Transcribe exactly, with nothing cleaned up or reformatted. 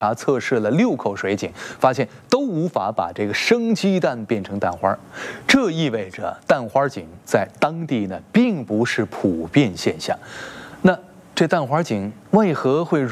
啊，测试了六口水井，发现都无法把这个生鸡蛋变成蛋花，这意味着蛋花井在当地呢并不是普遍现象。那这蛋花井为何会